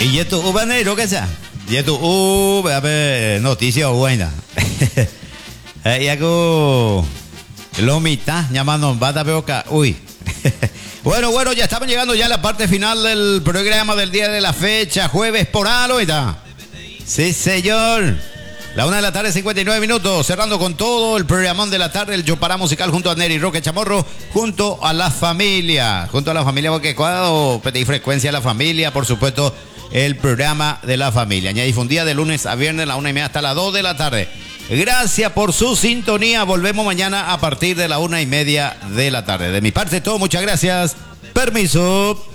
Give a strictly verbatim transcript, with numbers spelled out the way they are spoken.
Y esto, ubanero, ¿qué sea? Y esto, uh, a ver, noticia buena. Y hago lo mitad llamando bata peoca. Uy. Bueno, bueno, ya estamos llegando ya a la parte final del programa del día de la fecha, jueves por alo, ¿está? Sí, señor. La una de la tarde, cincuenta y nueve minutos, cerrando con todo el programón de la tarde, el Yopará musical junto a Neri Roque Chamorro, junto a la familia, junto a la familia, porque cuando pedí frecuencia a la familia, por supuesto, el programa de la familia. Ya difundía de lunes a viernes, la una y media hasta las dos de la tarde. Gracias por su sintonía. Volvemos mañana a partir de la una y media de la tarde. De mi parte, todo, muchas gracias. Permiso.